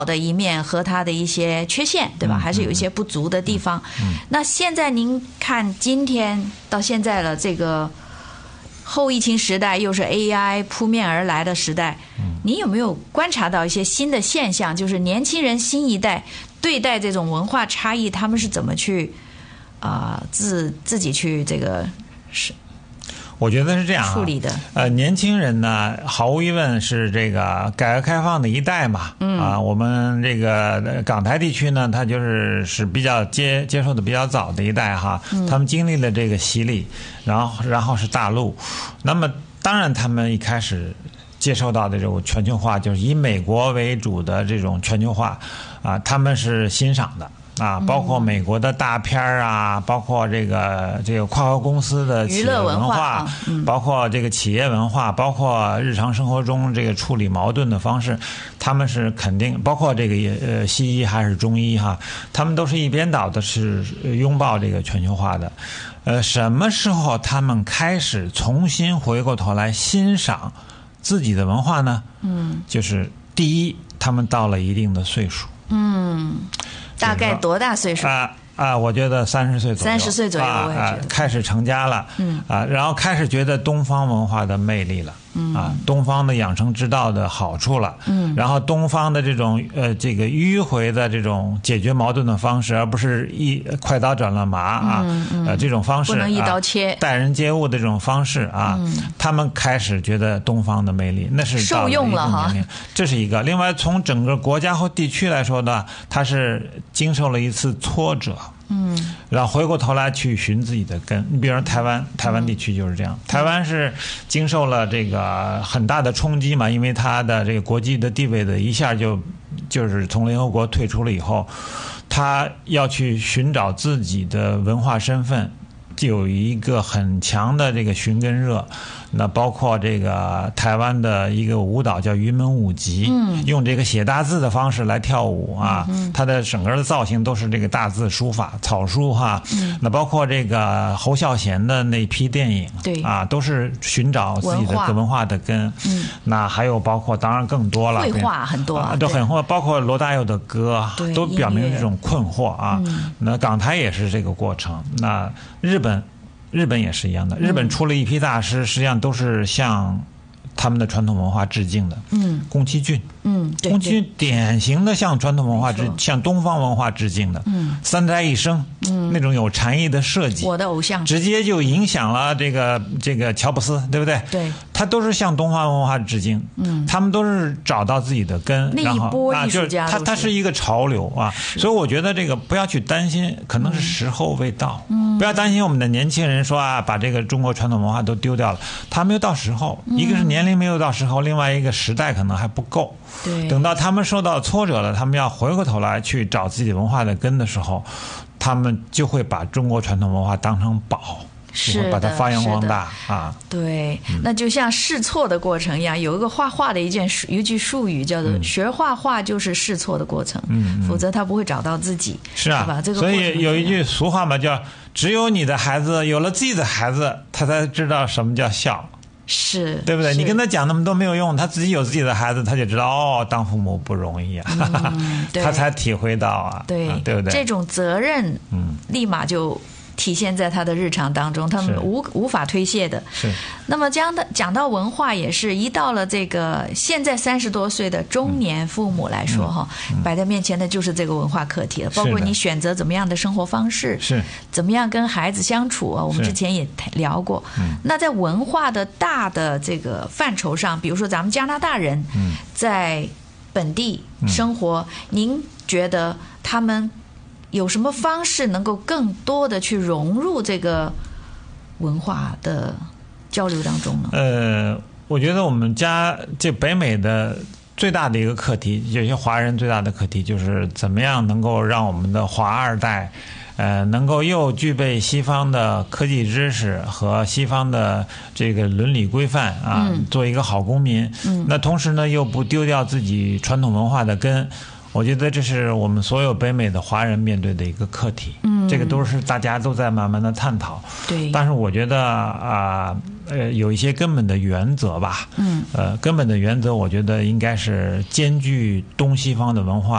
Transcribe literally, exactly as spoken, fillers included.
的一面和它的一些缺陷，对吧？还是有一些不足的地方。那现在您看，今天到现在了，这个后疫情时代，又是 A I 扑面而来的时代，您有没有观察到一些新的现象？就是年轻人新一代对待这种文化差异，他们是怎么去啊、呃、自自己去这个是？ 我觉得是这样啊， 处理的。 呃，年轻人呢，毫无疑问是这个改革开放的一代嘛。嗯啊，我们这个港台地区呢，它就是是比较接接受的比较早的一代哈。嗯、他们经历了这个洗礼，然后然后是大陆，那么当然他们一开始接受到的这种全球化，就是以美国为主的这种全球化啊，他们是欣赏的。啊，包括美国的大片啊，嗯、包括这个这个跨国公司的企业文化， 娱乐文化嗯、 包括这个企业文化，包括日常生活中这个处理矛盾的方式，他们是肯定，包括这个呃西医还是中医哈，他们都是一边倒的是拥抱这个全球化的。呃，什么时候他们开始重新回过头来欣赏自己的文化呢？嗯，就是第一，他们到了一定的岁数。嗯。 大概多大岁数啊啊？我觉得三十岁左右， 三十岁左右，我也觉得、 啊、开始成家了，嗯啊，然后开始觉得东方文化的魅力了，嗯啊，东方的养生之道的好处了，嗯，然后东方的这种呃这个迂回的这种解决矛盾的方式，而不是一快刀斩乱麻啊，嗯嗯、呃这种方式不能一刀切， 啊、待人接物的这种方式啊，嗯、他们开始觉得东方的魅力，那是受用了哈， 这是一个。另外，从整个国家和地区来说呢，它是经受了一次挫折。嗯，然后回过头来去寻自己的根。你比如说台湾，台湾地区就是这样。台湾是经受了这个很大的冲击嘛，因为它的这个国际的地位的一下就就是从联合国退出了以后，他要去寻找自己的文化身份，就有一个很强的这个寻根热。那包括这个台湾的一个舞蹈叫云门舞集，嗯，用这个写大字的方式来跳舞啊，嗯、它的整个的造型都是这个大字书法草书哈。嗯、那包括这个侯孝贤的那批电影，对啊，都是寻找自己的文化的根。嗯，那还有包括当然更多了， 绘画很多， 啊、都很多，包括罗大佑的歌都表明这种困惑啊。嗯、那港台也是这个过程，那日本。日本也是一样的，日本出了一批大师，实际上都是向他们的传统文化致敬的。嗯，宫崎骏，嗯，宫崎骏典型的向传统文化致，向东方文化致敬的。嗯，三宅一生，嗯，那种有禅意的设计， 我的偶像， 直接就影响了这个这个乔布斯，对不对？ 对， 他都是向东方文化致敬。嗯，他们都是找到自己的根， 那一波艺术家， 啊，就是他他是一个潮流啊，所以我觉得这个不要去担心，可能是时候未到。嗯。不要担心我们的年轻人说啊，把这个中国传统文化都丢掉了，他没有到时候。一个是年龄没有到时候，另外一个时代可能还不够。 对， 等到他们受到挫折了，他们要回过头来去找自己文化的根的时候，他们就会把中国传统文化当成宝。 是把它发扬光大啊！ 对，那就像试错的过程一样，有一个画画的一件一句术语叫做“学画画就是试错的过程”，嗯，否则他不会找到自己。 是啊， 是吧？这个所以有一句俗话嘛，叫“只有你的孩子有了自己的孩子，他才知道什么叫孝”。 是， 对不对？你跟他讲那么多没有用，他自己有自己的孩子，他就知道哦，当父母不容易啊，嗯、他才体会到啊， 对， 啊、对不对？ 这种责任，嗯，立马就体现在他的日常当中，他们无无法推卸的。 是。 那么讲的讲到文化，也是一到了这个现在三十多岁的中年父母来说哈、嗯嗯，摆在面前的就是这个文化课题了，包括你选择怎么样的生活方式， 是怎么样跟孩子相处啊。我们之前也聊过。那在文化的大的这个范畴上，比如说咱们加拿大人在本地生活，嗯、您觉得他们有什么方式能够更多的去融入这个文化的交流当中呢？ 呃，我觉得我们家这北美的最大的一个课题，有些华人最大的课题就是怎么样能够让我们的华二代，呃，能够又具备西方的科技知识和西方的这个伦理规范啊，嗯、做一个好公民。嗯，那同时呢，又不丢掉自己传统文化的根。我觉得这是我们所有北美的华人面对的一个课题，嗯，这个都是大家都在慢慢的探讨， 对。 但是我觉得啊、呃， 呃有一些根本的原则吧。嗯，呃，根本的原则，我觉得应该是兼具东西方的文化。